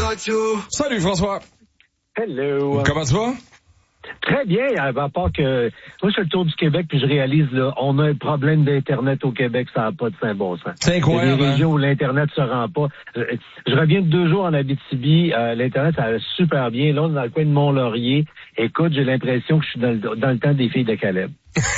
Salut François. Hello. Comment tu vas? Très bien, à part que moi je fais le tour du Québec puis je réalise là, on a un problème d'internet au Québec, ça n'a pas de saint bon sens. C'est incroyable. Il y a des régions où l'internet se rend pas. Je reviens de 2 jours en Abitibi, l'internet ça allait super bien. Là on est dans le coin de Mont-Laurier. Écoute, j'ai l'impression que je suis dans le temps des filles de Caleb.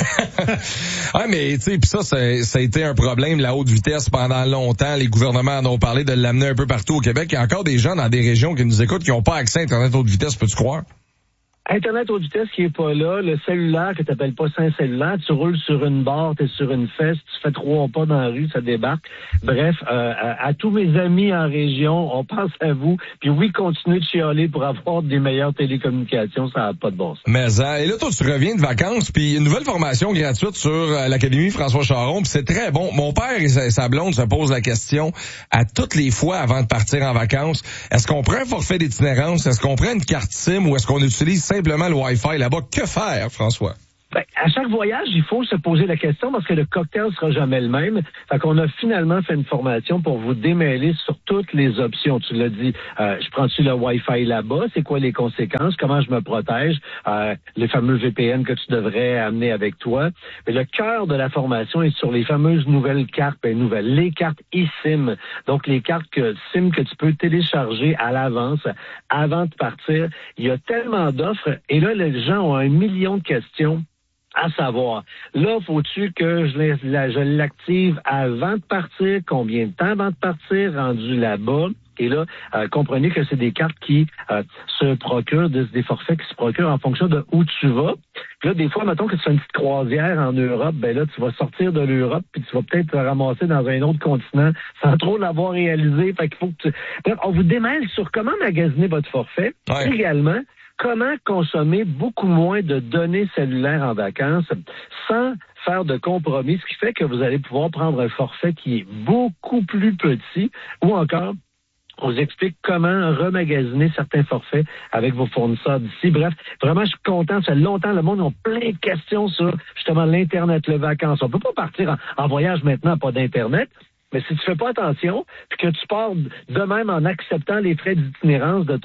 Ah mais tu sais, puis ça a été un problème, la haute vitesse pendant longtemps. Les gouvernements en ont parlé de l'amener un peu partout au Québec. Il y a encore des gens dans des régions qui nous écoutent qui n'ont pas accès à Internet haute vitesse, peux-tu croire? Internet haute vitesse qui est pas là, le cellulaire que t'appelles pas un cellulaire, tu roules sur une barre, t'es sur une fesse, tu fais 3 pas dans la rue, ça débarque. Bref, à tous mes amis en région, on pense à vous. Puis oui, continuez de chialer pour avoir des meilleures télécommunications, ça n'a pas de bon sens. Mais et là, toi, tu reviens de vacances, puis une nouvelle formation gratuite sur l'Académie François Charon, puis c'est très bon. Mon père et sa blonde se posent la question à toutes les fois avant de partir en vacances. Est-ce qu'on prend un forfait d'itinérance? Est-ce qu'on prend une carte SIM ou est-ce qu'on utilise simplement le Wi-Fi là-bas? Que faire, François? Ben, à chaque voyage, il faut se poser la question parce que le cocktail sera jamais le même. Fait qu'on a finalement fait une formation pour vous démêler sur toutes les options. Tu l'as dit, je prends-tu le Wi-Fi là-bas? C'est quoi les conséquences? Comment je me protège? Les fameux VPN que tu devrais amener avec toi. Mais le cœur de la formation est sur les fameuses nouvelles cartes, les cartes eSIM. Donc, les cartes SIM que tu peux télécharger à l'avance avant de partir. Il y a tellement d'offres et là, les gens ont 1 million de questions. À savoir, là, faut-tu que je l'active avant de partir? Combien de temps avant de partir? Rendu là-bas? Et là, comprenez que c'est des cartes qui se procurent, des forfaits qui se procurent en fonction de où tu vas. Puis là, des fois, mettons que tu fais une petite croisière en Europe, ben là, tu vas sortir de l'Europe puis tu vas peut-être te ramasser dans un autre continent sans trop l'avoir réalisé. Fait qu'il faut que Bref, on vous démêle sur comment magasiner votre forfait. Ouais. Également, comment consommer beaucoup moins de données cellulaires en vacances sans faire de compromis, ce qui fait que vous allez pouvoir prendre un forfait qui est beaucoup plus petit ou encore on vous explique comment remagasiner certains forfaits avec vos fournisseurs d'ici. Bref, vraiment, je suis content. Ça fait longtemps, le monde a plein de questions sur justement l'Internet, les vacances. On peut pas partir en voyage maintenant, pas d'Internet. Mais si tu fais pas attention, puis que tu pars de même en acceptant les frais d'itinérance de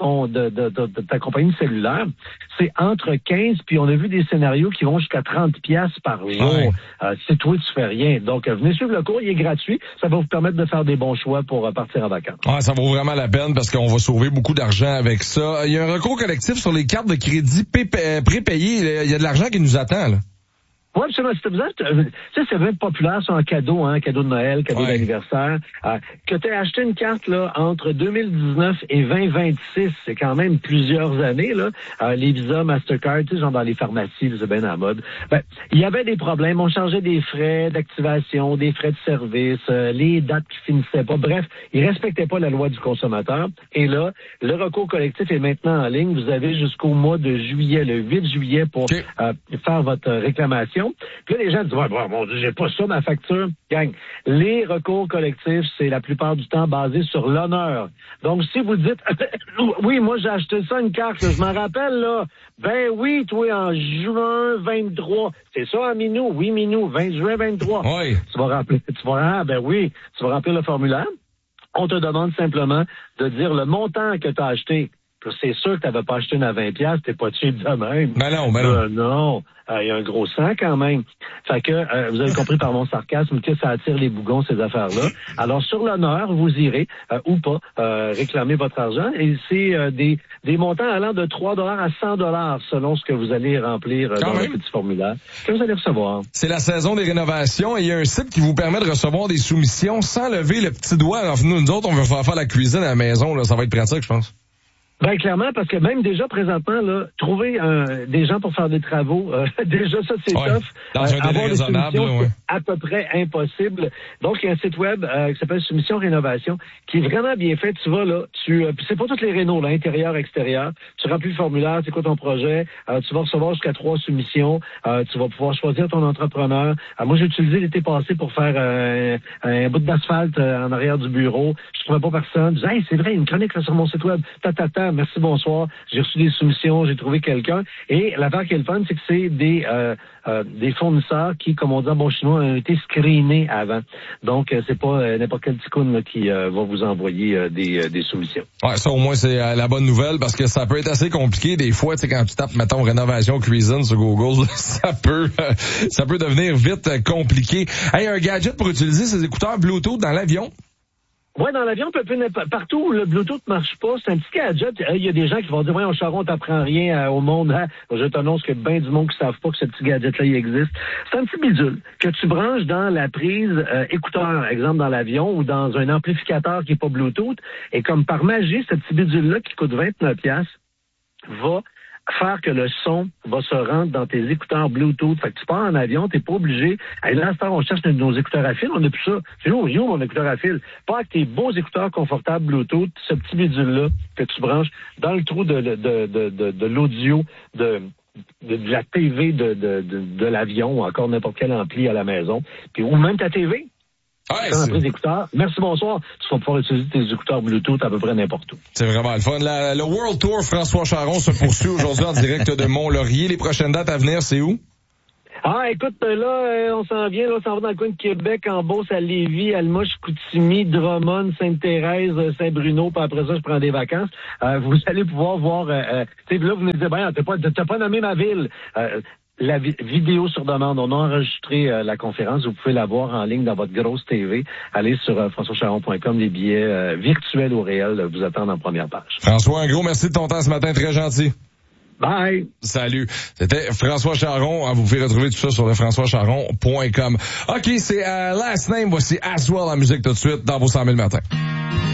ta compagnie cellulaire, c'est entre 15, puis on a vu des scénarios qui vont jusqu'à 30 piastres par jour. Ouais. Si toi, tu fais rien. Donc, venez suivre le cours, il est gratuit. Ça va vous permettre de faire des bons choix pour partir en vacances. Ouais, ça vaut vraiment la peine parce qu'on va sauver beaucoup d'argent avec ça. Il y a un recours collectif sur les cartes de crédit prépayées. Il y a de l'argent qui nous attend, là. Oui, absolument. C'est vraiment populaire, c'est un cadeau, cadeau de Noël, cadeau d'anniversaire. Que tu as acheté une carte là entre 2019 et 2026, c'est quand même plusieurs années, là. Les Visa, Mastercard, tu sais, genre dans les pharmacies, c'est bien à la mode. Ben, il y avait des problèmes. On chargeait des frais d'activation, des frais de service, les dates qui finissaient pas. Bref, ils respectaient pas la loi du consommateur. Et là, le recours collectif est maintenant en ligne. Vous avez jusqu'au mois de juillet, le 8 juillet, pour faire votre réclamation. Puis là, les gens disent, ouais, bon, mon Dieu, j'ai pas ça, ma facture. Gang, les recours collectifs, c'est la plupart du temps basé sur l'honneur. Donc, si vous dites, oui, moi, j'ai acheté ça, une carte, là, je m'en rappelle, là. Ben oui, toi, en juin 23. C'est ça, à Minou? Oui, Minou, 20 juin 23. Oui. Tu vas remplir le formulaire. On te demande simplement de dire le montant que tu as acheté. C'est sûr que tu n'avais pas acheté une à 20 $, t'es pas cheap de même. Ben non. Non, il y a un gros sang quand même. Fait que, vous avez compris par mon sarcasme que ça attire les bougons, ces affaires-là. Alors, sur l'honneur, vous irez, ou pas, réclamer votre argent. Et c'est des montants allant de 3 $ à 100 $ selon ce que vous allez remplir dans le petit formulaire que vous allez recevoir. C'est la saison des rénovations et il y a un site qui vous permet de recevoir des soumissions sans lever le petit doigt. Alors, nous autres, on veut faire la cuisine à la maison, là. Ça va être pratique, je pense. Ben clairement, parce que même déjà présentement, là, trouver des gens pour faire des travaux, déjà ça c'est tough. Dans un délai raisonnable, à peu près impossible. Donc il y a un site web qui s'appelle Soumission Rénovation, qui est vraiment bien fait. Tu vas là, c'est pas toutes les rénos, là, intérieur, extérieur. Tu remplis le formulaire, c'est quoi ton projet, tu vas recevoir jusqu'à 3 soumissions, tu vas pouvoir choisir ton entrepreneur. Moi j'ai utilisé l'été passé pour faire un bout d'asphalte en arrière du bureau. Je trouvais pas personne. Je disais, hey, c'est vrai, une chronique là, sur mon site web. merci, bonsoir. J'ai reçu des soumissions, j'ai trouvé quelqu'un. Et l'affaire qui est le fun, c'est que c'est des fournisseurs qui, comme on dit en bon chinois, ont été screenés avant. Donc, c'est pas n'importe quel ticoun qui va vous envoyer des soumissions. Ouais, ça au moins c'est la bonne nouvelle parce que ça peut être assez compliqué des fois, tu sais, quand tu tapes, mettons, rénovation cuisine sur Google, ça peut devenir vite compliqué. Hey, un gadget pour utiliser ces écouteurs Bluetooth dans l'avion? Ouais, dans l'avion, partout où le Bluetooth marche pas, c'est un petit gadget. Il y a des gens qui vont dire, voyons, Charon, t'apprends rien au monde. Hein? Je t'annonce qu'il y a bien du monde qui savent pas que ce petit gadget-là, il existe. C'est un petit bidule que tu branches dans la prise écouteur, exemple dans l'avion, ou dans un amplificateur qui est pas Bluetooth. Et comme par magie, ce petit bidule-là qui coûte 29$ va faire que le son va se rendre dans tes écouteurs Bluetooth. Fait que tu pars en avion, t'es pas obligé. Hey, là, à ce temps, on cherche nos écouteurs à fil, on n'a plus ça. C'est où mon écouteur à fil? Pas avec tes beaux écouteurs confortables Bluetooth, ce petit bidule-là que tu branches dans le trou de l'audio, de la TV de l'avion, ou encore n'importe quel ampli à la maison, puis ou même ta TV. Ouais, prise d'écouteurs. Merci, bonsoir. Tu vas pouvoir utiliser tes écouteurs Bluetooth à peu près n'importe où. C'est vraiment le fun. Le World Tour François Charon se poursuit aujourd'hui en direct de Mont-Laurier. Les prochaines dates à venir, c'est où? Ah, écoute, là, on s'en vient, là, on s'en va dans le coin de Québec, en Beauce, à Lévis, Alma, Chicoutimi, Drummond, Sainte-Thérèse, Saint-Bruno, puis après ça, je prends des vacances. Vous allez pouvoir voir, tu sais, là, vous me dites, ben, t'as pas nommé ma ville. La vidéo sur demande, on a enregistré la conférence, vous pouvez la voir en ligne dans votre grosse TV. Allez sur françoischaron.com, les billets virtuels ou réels vous attendent en première page. François, un gros merci de ton temps ce matin, très gentil. Bye! Salut. C'était François Charon. Vous pouvez retrouver tout ça sur le françoischaron.com. OK, c'est Last Name. Voici As Well en musique tout de suite dans vos 100 000 matins.